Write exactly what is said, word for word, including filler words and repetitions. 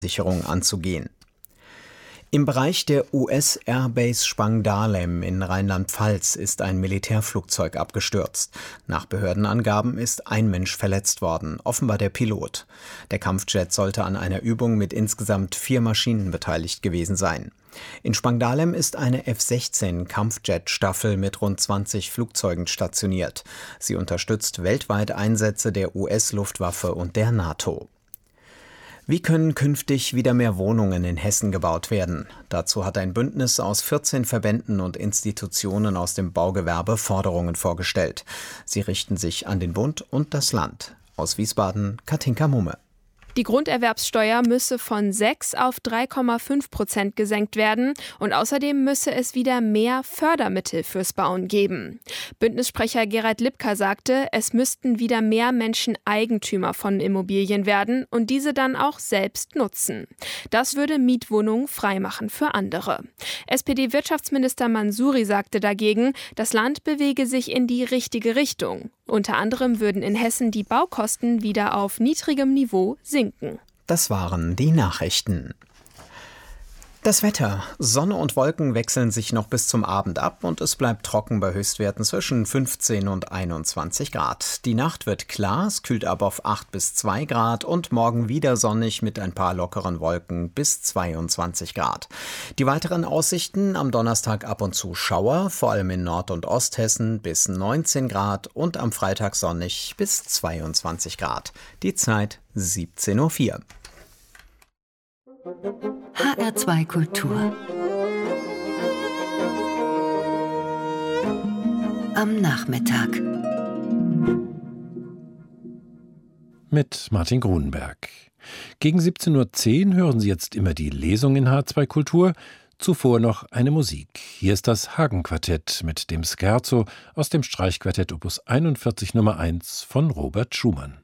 Sicherung anzugehen. Im Bereich der U S-Airbase Spangdahlem in Rheinland-Pfalz ist ein Militärflugzeug abgestürzt. Nach Behördenangaben ist ein Mensch verletzt worden, offenbar der Pilot. Der Kampfjet sollte an einer Übung mit insgesamt vier Maschinen beteiligt gewesen sein. In Spangdahlem ist eine F sechzehn Kampfjet-Staffel mit rund zwanzig Flugzeugen stationiert. Sie unterstützt weltweit Einsätze der U S-Luftwaffe und der NATO. Wie können künftig wieder mehr Wohnungen in Hessen gebaut werden? Dazu hat ein Bündnis aus vierzehn Verbänden und Institutionen aus dem Baugewerbe Forderungen vorgestellt. Sie richten sich an den Bund und das Land. Aus Wiesbaden, Katinka Mumme. Die Grunderwerbssteuer müsse von sechs auf drei Komma fünf Prozent gesenkt werden und außerdem müsse es wieder mehr Fördermittel fürs Bauen geben. Bündnissprecher Gerald Lipka sagte, es müssten wieder mehr Menschen Eigentümer von Immobilien werden und diese dann auch selbst nutzen. Das würde Mietwohnungen freimachen für andere. S P D-Wirtschaftsminister Mansouri sagte dagegen, das Land bewege sich in die richtige Richtung. Unter anderem würden in Hessen die Baukosten wieder auf niedrigem Niveau sinken. Das waren die Nachrichten. Das Wetter. Sonne und Wolken wechseln sich noch bis zum Abend ab und es bleibt trocken bei Höchstwerten zwischen fünfzehn und einundzwanzig Grad. Die Nacht wird klar, es kühlt ab auf acht bis zwei Grad und morgen wieder sonnig mit ein paar lockeren Wolken bis zweiundzwanzig Grad. Die weiteren Aussichten: am Donnerstag ab und zu Schauer, vor allem in Nord- und Osthessen bis neunzehn Grad und am Freitag sonnig bis zweiundzwanzig Grad. Die Zeit siebzehn Uhr vier. H R zwei Kultur am Nachmittag mit Martin Grunenberg. Gegen siebzehn Uhr zehn hören Sie jetzt immer die Lesung in H R zwei Kultur. Zuvor noch eine Musik. Hier ist das Hagen-Quartett mit dem Scherzo aus dem Streichquartett Opus einundvierzig Nummer eins von Robert Schumann.